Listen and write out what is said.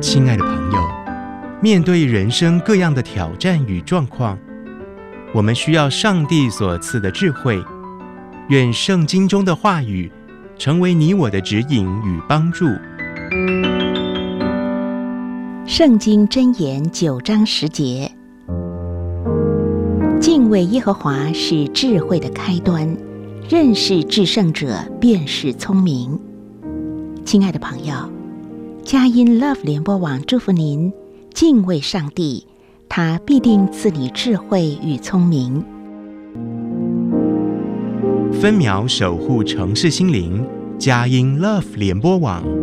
亲爱的朋友，面对人生各样的挑战与状况，我们需要上帝所赐的智慧。愿圣经中的话语成为你我的指引与帮助。 圣经箴言9章10节：敬畏耶和华是智慧的开端，认识至圣者便是聪明。亲爱的朋友，佳音 Love 联播网祝福您敬畏上帝，他必定赐你智慧与聪明。 分秒守护城市心灵，佳音 Love 联播网。